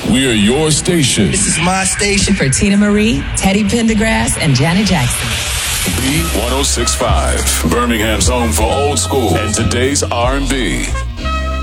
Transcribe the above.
We are your station. This is my station. For Tina Marie, Teddy Pendergrass, and Janet Jackson. B 106.5, Birmingham's home for old school and today's R&B.